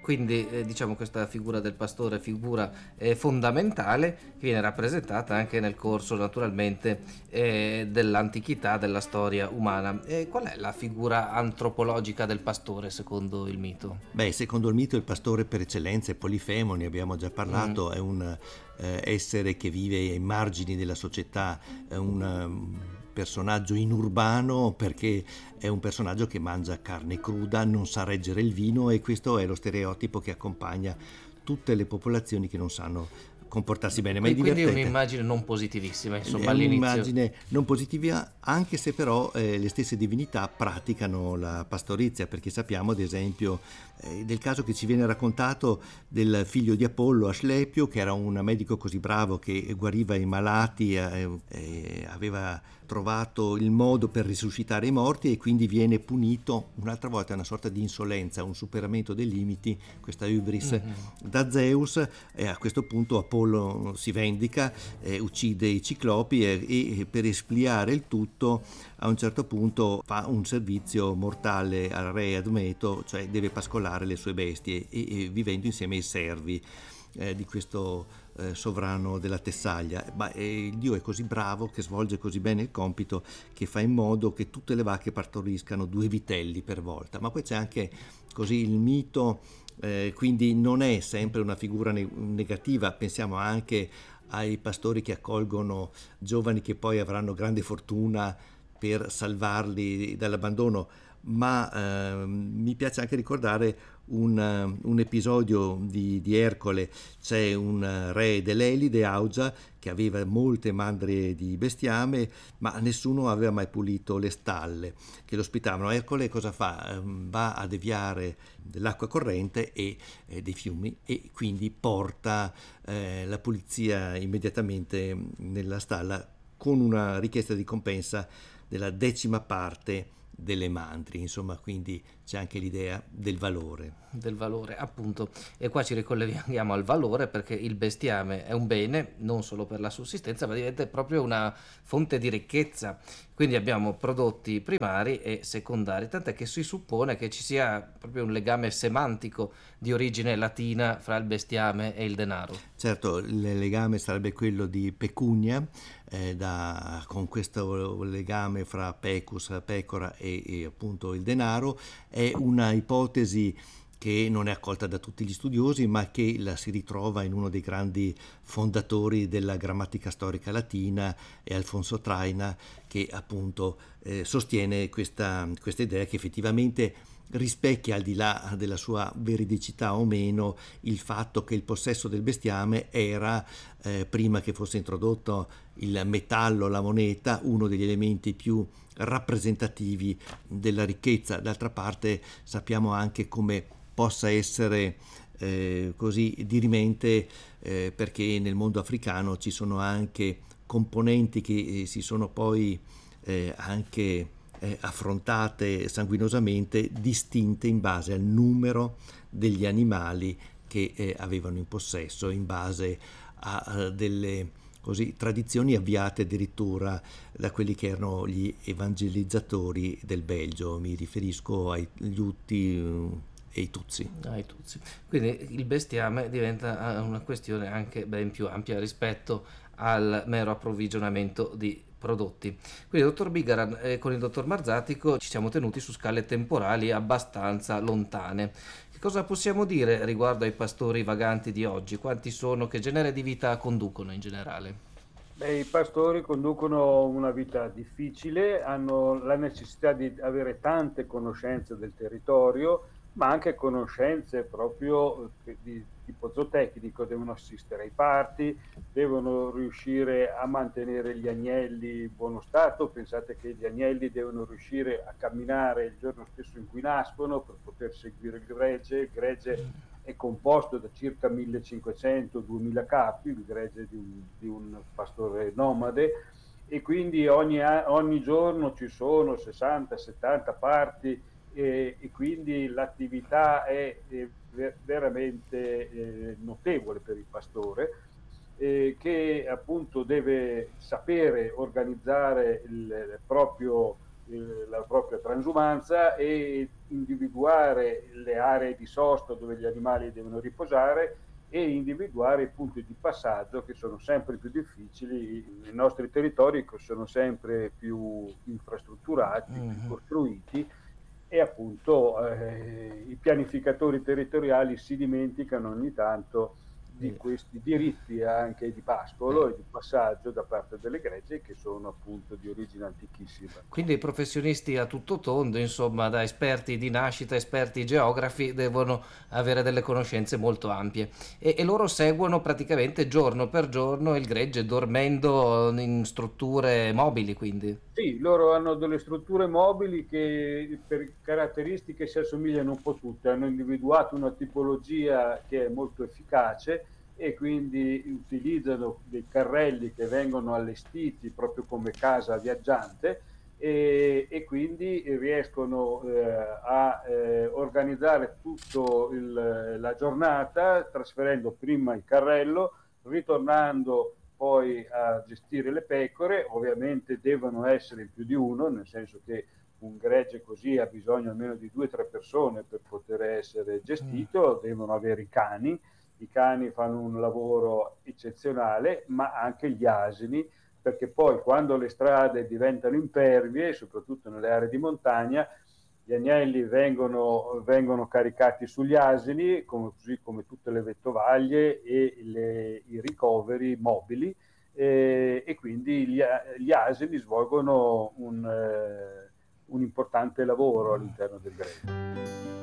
quindi diciamo questa figura del pastore, figura fondamentale, che viene rappresentata anche nel corso naturalmente dell'antichità, della storia umana. Qual è la figura antropologica del pastore secondo il mito? Beh, secondo il mito il pastore per eccellenza è Polifemo, ne abbiamo già Mm. parlato, è un essere che vive ai margini della società, è un personaggio inurbano perché è un personaggio che mangia carne cruda, non sa reggere il vino e questo è lo stereotipo che accompagna tutte le popolazioni che non sanno comportarsi bene, ma è Quindi è divertente. un'immagine non positivissima, È insomma, all'inizio. un'immagine non positiva, anche se però le stesse divinità praticano la pastorizia, perché sappiamo ad esempio del caso che ci viene raccontato del figlio di Apollo, Asclepio, che era un medico così bravo che guariva i malati, aveva trovato il modo per risuscitare i morti e quindi viene punito un'altra volta, una sorta di insolenza, un superamento dei limiti, questa hubris Mhm. da Zeus, e a questo punto Apollo si vendica, uccide i ciclopi e per espliare il tutto a un certo punto fa un servizio mortale al re Admeto, cioè deve pascolare le sue bestie e vivendo insieme ai servi di questo sovrano della Tessaglia. Ma il dio è così bravo, che svolge così bene il compito, che fa in modo che tutte le vacche partoriscano 2 vitelli per volta. Ma poi c'è anche così il mito, quindi non è sempre una figura negativa, pensiamo anche ai pastori che accolgono giovani che poi avranno grande fortuna per salvarli dall'abbandono, ma mi piace anche ricordare un episodio di Ercole. C'è un re dell'Elide, Augia, che aveva molte mandrie di bestiame, ma nessuno aveva mai pulito le stalle che lo ospitavano. Ercole cosa fa? Va a deviare dell'acqua corrente e dei fiumi e quindi porta la pulizia immediatamente nella stalla con una richiesta di compensa della 10ª parte delle mandrie, insomma, quindi c'è anche l'idea del valore. Del valore, appunto. E qua ci ricolleghiamo al valore perché il bestiame è un bene non solo per la sussistenza, ma diventa proprio una fonte di ricchezza. Quindi abbiamo prodotti primari e secondari, tant'è che si suppone che ci sia proprio un legame semantico di origine latina fra il bestiame e il denaro. Certo, il legame sarebbe quello di pecunia, con questo legame fra pecus, la pecora, e appunto il denaro, è una ipotesi che non è accolta da tutti gli studiosi, ma che la si ritrova in uno dei grandi fondatori della grammatica storica latina, è Alfonso Traina, che appunto sostiene questa idea che effettivamente rispecchia, al di là della sua veridicità o meno, il fatto che il possesso del bestiame era, prima che fosse introdotto il metallo, la moneta, uno degli elementi più rappresentativi della ricchezza. D'altra parte sappiamo anche come possa essere così dirimente, perché nel mondo africano ci sono anche componenti che si sono poi anche affrontate sanguinosamente, distinte in base al numero degli animali che avevano in possesso, in base a delle così, tradizioni avviate addirittura da quelli che erano gli evangelizzatori del Belgio. Mi riferisco agli Utti e ai Tutsi. Ai Tutsi. Quindi il bestiame diventa una questione anche ben più ampia rispetto al mero approvvigionamento di prodotti. Quindi, dottor Bigaran, con il dottor Marzatico ci siamo tenuti su scale temporali abbastanza lontane. Che cosa possiamo dire riguardo ai pastori vaganti di oggi? Quanti sono? Che genere di vita conducono in generale? Beh, i pastori conducono una vita difficile, hanno la necessità di avere tante conoscenze del territorio, ma anche conoscenze proprio di tipo zootecnico, devono assistere ai parti, devono riuscire a mantenere gli agnelli in buono stato. Pensate che gli agnelli devono riuscire a camminare il giorno stesso in cui nascono per poter seguire il gregge è composto da circa 1500-2000 capi, il gregge di un pastore nomade, e quindi ogni giorno ci sono 60-70 parti e quindi l'attività è veramente notevole per il pastore, che appunto deve sapere organizzare la propria transumanza e individuare le aree di sosta dove gli animali devono riposare e individuare i punti di passaggio che sono sempre più difficili. I nostri territori sono sempre più infrastrutturati, più costruiti e appunto i pianificatori territoriali si dimenticano ogni tanto di questi diritti anche di pascolo e di passaggio da parte delle gregge che sono appunto di origine antichissima. Quindi i professionisti a tutto tondo, insomma, da esperti di nascita, esperti geografi, devono avere delle conoscenze molto ampie e loro seguono praticamente giorno per giorno il gregge, dormendo in strutture mobili, quindi. Sì, loro hanno delle strutture mobili che per caratteristiche si assomigliano un po' tutte, hanno individuato una tipologia che è molto efficace e quindi utilizzano dei carrelli che vengono allestiti proprio come casa viaggiante e quindi riescono a organizzare tutta la giornata trasferendo prima il carrello, ritornando poi a gestire le pecore. Ovviamente devono essere in più di uno, nel senso che un gregge così ha bisogno almeno di 2 o 3 persone per poter essere gestito, devono avere i cani fanno un lavoro eccezionale, ma anche gli asini, perché poi quando le strade diventano impervie, soprattutto nelle aree di montagna, gli agnelli vengono caricati sugli asini, così come tutte le vettovaglie e i ricoveri mobili, e quindi gli asini svolgono un importante lavoro all'interno del gremio.